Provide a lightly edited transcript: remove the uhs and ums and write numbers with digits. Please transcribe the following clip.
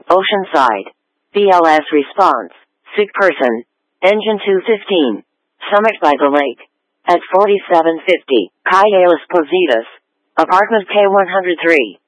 Oceanside. BLS response. Sick person. Engine 215. Summit by the lake. At 4750. Calles Positas. Apartment K103.